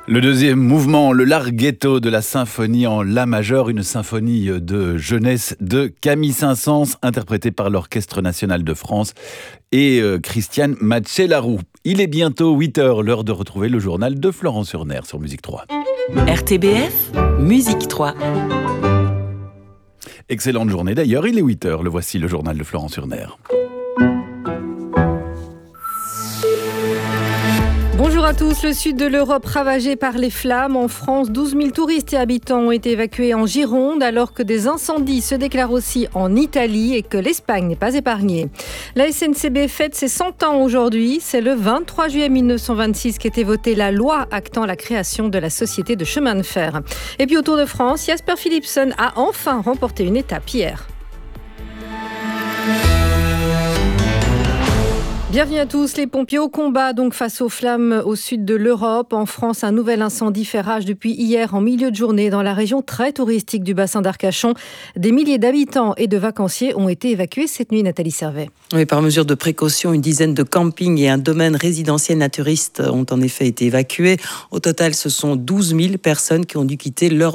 Le deuxième mouvement, le Larghetto de la symphonie en La majeur, une symphonie de jeunesse de Camille Saint-Saëns, interprétée par l'Orchestre national de France et Christiane Matchelarou. Il est bientôt 8h, l'heure de retrouver le journal de Florence Urner sur Musique 3. RTBF, Musique 3. Excellente journée d'ailleurs, il est 8h, le voici le journal de Florence Urner. Bonjour à tous. Le sud de l'Europe ravagé par les flammes. En France, 12 000 touristes et habitants ont été évacués en Gironde alors que des incendies se déclarent aussi en Italie et que l'Espagne n'est pas épargnée. La SNCB fête ses 100 ans aujourd'hui. C'est le 23 juillet 1926 qu'était votée la loi actant la création de la Société de chemin de fer. Et puis au Tour de France, Jasper Philipsen a enfin remporté une étape hier. Bienvenue à tous. Les pompiers au combat donc face aux flammes au sud de l'Europe. En France, un nouvel incendie fait rage depuis hier en milieu de journée dans la région très touristique du bassin d'Arcachon. Des milliers d'habitants et de vacanciers ont été évacués cette nuit, Nathalie Servet. Oui, par mesure de précaution, une dizaine de campings et un domaine résidentiel naturiste ont en effet été évacués. Au total, ce sont 12 000 personnes qui ont dû quitter leur